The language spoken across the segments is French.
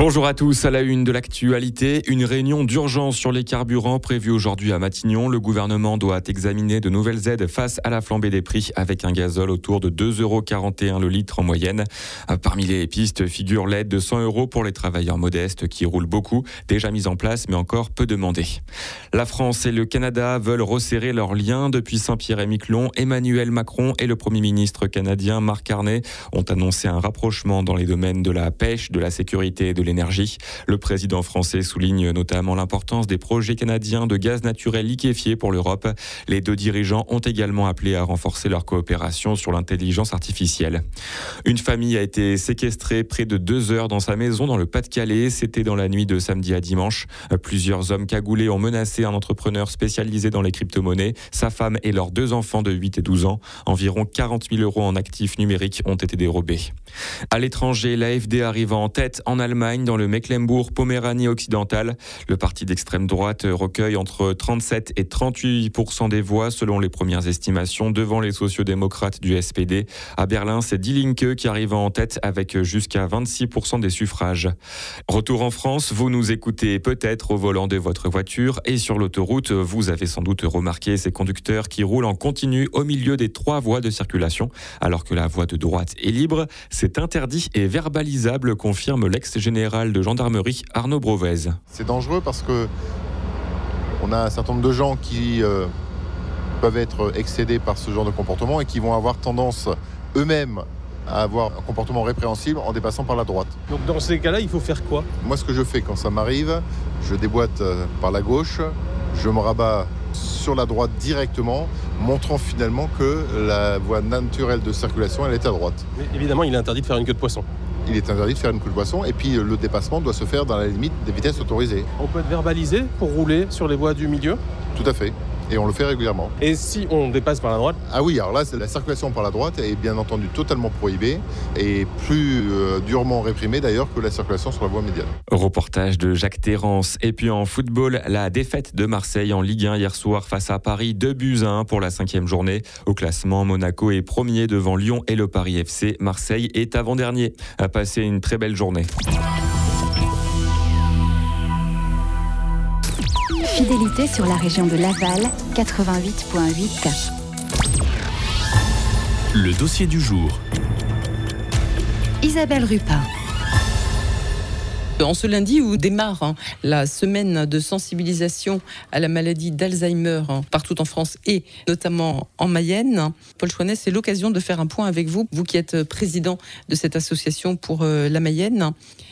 Bonjour à tous, à la une de l'actualité, une réunion d'urgence sur les carburants prévue aujourd'hui à Matignon. Le gouvernement doit examiner de nouvelles aides face à la flambée des prix avec un gazole autour de 2,41 € le litre en moyenne. Parmi les pistes figure l'aide de 100 € pour les travailleurs modestes qui roulent beaucoup, déjà mise en place mais encore peu demandée. La France et le Canada veulent resserrer leurs liens depuis Saint-Pierre-et-Miquelon. Emmanuel Macron et le Premier ministre canadien Mark Carney ont annoncé un rapprochement dans les domaines de la pêche, de la sécurité et de l'énergie. Le président français souligne notamment l'importance des projets canadiens de gaz naturel liquéfié pour l'Europe. Les deux dirigeants ont également appelé à renforcer leur coopération sur l'intelligence artificielle. Une famille a été séquestrée près de 2 heures dans sa maison dans le Pas-de-Calais. C'était dans la nuit de samedi à dimanche. Plusieurs hommes cagoulés ont menacé un entrepreneur spécialisé dans les crypto-monnaies, sa femme et leurs 2 enfants de 8 et 12 ans. Environ 40 000 € en actifs numériques ont été dérobés. À l'étranger, l'AfD arrive en tête en Allemagne dans le Mecklembourg-Poméranie occidentale. Le parti d'extrême droite recueille entre 37 et 38% des voix selon les premières estimations devant les sociodémocrates du SPD. À Berlin, c'est Die Linke qui arrive en tête avec jusqu'à 26% des suffrages. Retour en France, vous nous écoutez peut-être au volant de votre voiture et sur l'autoroute, vous avez sans doute remarqué ces conducteurs qui roulent en continu au milieu des 3 voies de circulation alors que la voie de droite est libre. C'est interdit et verbalisable, confirme l'ex-général de gendarmerie Arnaud Brovez. C'est dangereux parce que on a un certain nombre de gens qui peuvent être excédés par ce genre de comportement et qui vont avoir tendance eux-mêmes à avoir un comportement répréhensible en dépassant par la droite. Donc dans ces cas-là, il faut faire quoi ? Moi, ce que je fais quand ça m'arrive, je déboîte par la gauche, je me rabats sur la droite directement, montrant finalement que la voie naturelle de circulation, elle est à droite. Mais évidemment, il est interdit de faire une queue de poisson. Il est interdit de faire une queue de poisson et puis le dépassement doit se faire dans la limite des vitesses autorisées. On peut être verbalisé pour rouler sur les voies du milieu ? Tout à fait. Et on le fait régulièrement. Et si on dépasse par la droite ? Ah oui, alors là, la circulation par la droite est bien entendu totalement prohibée et plus durement réprimée d'ailleurs que la circulation sur la voie médiane. Reportage de Jacques Terrance. Et puis en football, la défaite de Marseille en Ligue 1 hier soir face à Paris, 2-1 pour la 5e journée. Au classement, Monaco est premier devant Lyon et le Paris FC. Marseille est avant-dernier. A passé une très belle journée. Fidélité sur la région de Laval, 88.8. Le dossier du jour. Isabelle Rupin. En ce lundi où démarre la semaine de sensibilisation à la maladie d'Alzheimer partout en France et notamment en Mayenne, Paul Chouanet, c'est l'occasion de faire un point avec vous, vous qui êtes président de cette association pour la Mayenne,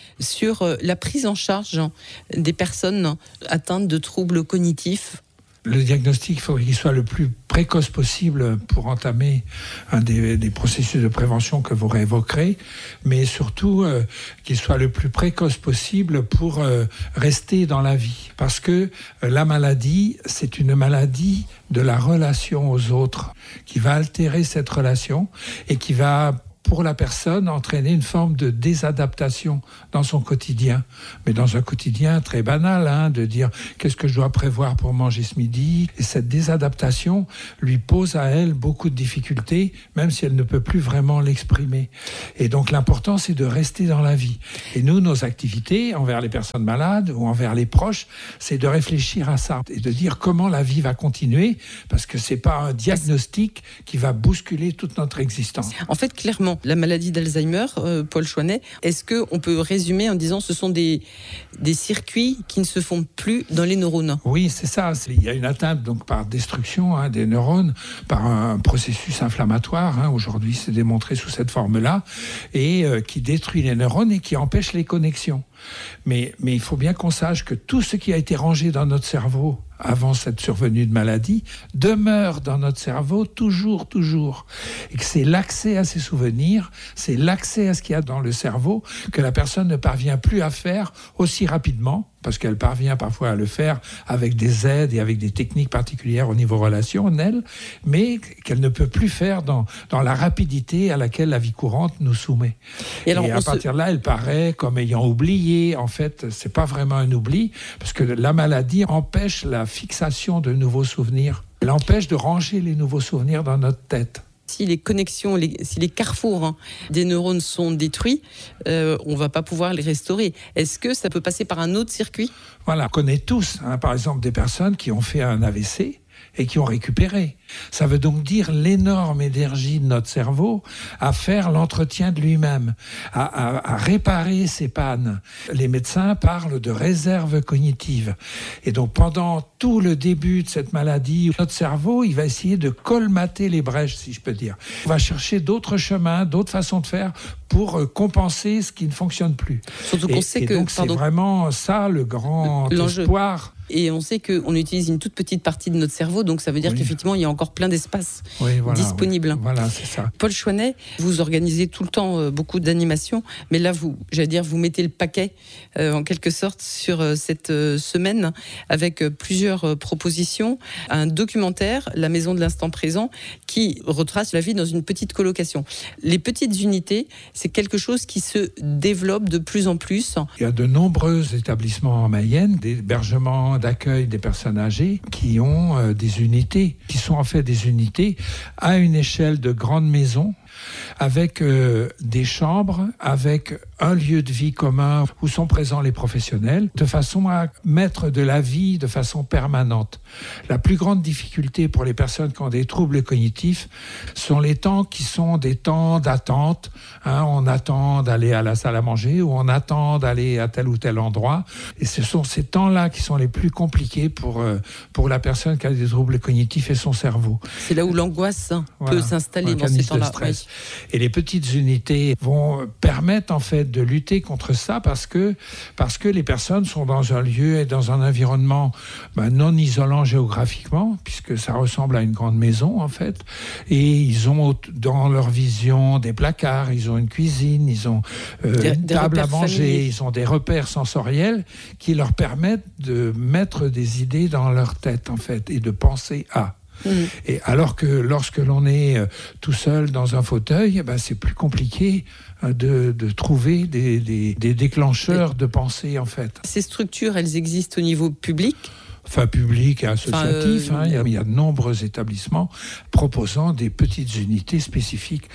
sur la prise en charge des personnes atteintes de troubles cognitifs. Le diagnostic, il faut qu'il soit le plus précoce possible pour entamer un des processus de prévention que vous réévoquerez, mais surtout qu'il soit le plus précoce possible pour rester dans la vie. Parce que la maladie, c'est une maladie de la relation aux autres qui va altérer cette relation et qui va, pour la personne, entraîner une forme de désadaptation dans son quotidien. Mais dans un quotidien très banal, de dire qu'est-ce que je dois prévoir pour manger ce midi. Et cette désadaptation lui pose à elle beaucoup de difficultés, même si elle ne peut plus vraiment l'exprimer. Et donc l'important, c'est de rester dans la vie. Et nous, nos activités envers les personnes malades ou envers les proches, c'est de réfléchir à ça et de dire comment la vie va continuer, parce que c'est pas un diagnostic qui va bousculer toute notre existence. En fait, clairement, la maladie d'Alzheimer, Paul Chouanet, est-ce qu'on peut résumer en disant que ce sont des circuits qui ne se font plus dans les neurones ? Oui, c'est ça. Il y a une atteinte donc, par destruction des neurones, par un processus inflammatoire. Aujourd'hui, c'est démontré sous cette forme-là, et qui détruit les neurones et qui empêche les connexions. Mais il faut bien qu'on sache que tout ce qui a été rangé dans notre cerveau avant cette survenue de maladie, demeure dans notre cerveau toujours. Et que c'est l'accès à ces souvenirs, c'est l'accès à ce qu'il y a dans le cerveau que la personne ne parvient plus à faire aussi rapidement, parce qu'elle parvient parfois à le faire avec des aides et avec des techniques particulières au niveau relationnel, mais qu'elle ne peut plus faire dans la rapidité à laquelle la vie courante nous soumet. Et à partir de là, elle paraît comme ayant oublié. En fait, c'est pas vraiment un oubli, parce que la maladie empêche la fixation de nouveaux souvenirs. Elle empêche de ranger les nouveaux souvenirs dans notre tête. si les connexions, si les carrefours des neurones sont détruits, on va pas pouvoir les restaurer. Est-ce que ça peut passer par un autre circuit ? Voilà, on connaît tous, par exemple, des personnes qui ont fait un AVC et qui ont récupéré. Ça veut donc dire l'énorme énergie de notre cerveau à faire l'entretien de lui-même, à réparer ses pannes. Les médecins parlent de réserve cognitive. Et donc pendant tout le début de cette maladie, notre cerveau, il va essayer de colmater les brèches, si je peux dire. On va chercher d'autres chemins, d'autres façons de faire pour compenser ce qui ne fonctionne plus. Surtout qu'on sait que... donc c'est vraiment ça le grand espoir. Et on sait qu'on utilise une toute petite partie de notre cerveau, donc ça veut dire qu'effectivement, il y a encore plein d'espace disponible. Oui. Voilà, c'est ça. Paul Chouanet, vous organisez tout le temps beaucoup d'animations, mais là, vous mettez le paquet, en quelque sorte, sur cette semaine, avec plusieurs propositions. Un documentaire, La Maison de l'Instant Présent, qui retrace la vie dans une petite colocation. Les petites unités, c'est quelque chose qui se développe de plus en plus. Il y a de nombreux établissements en Mayenne, d'hébergement, d'accueil des personnes âgées qui ont des unités, qui sont en fait des unités à une échelle de grandes maisons, avec des chambres, avec un lieu de vie commun où sont présents les professionnels, de façon à mettre de la vie de façon permanente. La plus grande difficulté pour les personnes qui ont des troubles cognitifs sont les temps qui sont des temps d'attente. On attend d'aller à la salle à manger ou on attend d'aller à tel ou tel endroit. Et ce sont ces temps-là qui sont les plus compliqués pour la personne qui a des troubles cognitifs et son cerveau. C'est là où l'angoisse peut s'installer dans ces temps-là. Et les petites unités vont permettre en fait de lutter contre ça parce que les personnes sont dans un lieu et dans un environnement non isolant géographiquement, puisque ça ressemble à une grande maison en fait, et ils ont dans leur vision des placards, ils ont une cuisine, ils ont une table à manger, familiers. Ils ont des repères sensoriels qui leur permettent de mettre des idées dans leur tête en fait et de penser à. Et alors que lorsque l'on est tout seul dans un fauteuil, c'est plus compliqué de trouver des déclencheurs de pensée en fait. Ces structures, elles existent au niveau public ? Enfin, public et associatif. Il y a de nombreux établissements proposant des petites unités spécifiques.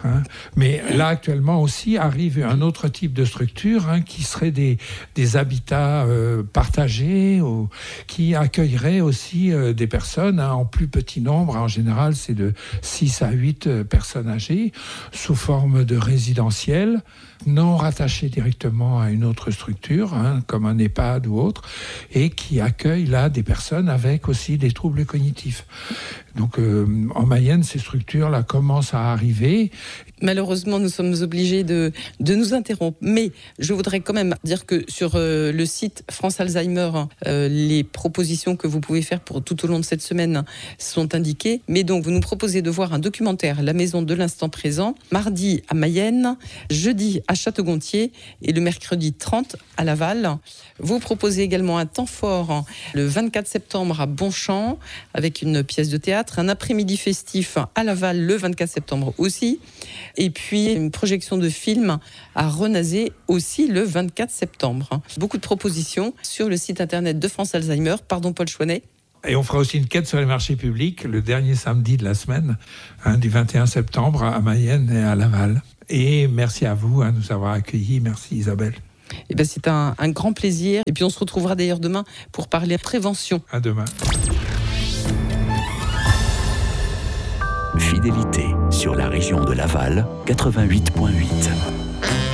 Mais là, actuellement aussi, arrive un autre type de structure qui serait des habitats partagés ou qui accueilleraient aussi des personnes en plus petit nombre. En général, c'est de 6 à 8 personnes âgées sous forme de résidentiel, non rattachées directement à une autre structure, comme un EHPAD ou autre, et qui accueillent là des personnes avec aussi des troubles cognitifs. Donc en Mayenne, ces structures-là commencent à arriver. Malheureusement, nous sommes obligés de nous interrompre. Mais je voudrais quand même dire que sur le site France Alzheimer, les propositions que vous pouvez faire pour tout au long de cette semaine sont indiquées. Mais donc, vous nous proposez de voir un documentaire, La Maison de l'Instant Présent, mardi à Mayenne, jeudi à Château-Gontier et le mercredi 30 à Laval. Vous proposez également un temps fort le 24 septembre à Bonchamp avec une pièce de théâtre, un après-midi festif à Laval le 24 septembre aussi, et puis une projection de film à Renazé aussi le 24 septembre. Beaucoup de propositions sur le site internet de France Alzheimer. Pardon Paul Chouanet. Et on fera aussi une quête sur les marchés publics le dernier samedi de la semaine, du 21 septembre à Mayenne et à Laval. Et merci à vous de nous avoir accueillis. Merci Isabelle. C'est un grand plaisir. Et puis on se retrouvera d'ailleurs demain pour parler prévention. À demain. Fidélité sur la région de Laval, 88.8.